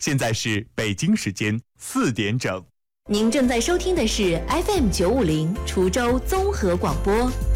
现在是北京时间4点整。 您正在收听的是 FM 950滁州综合广播。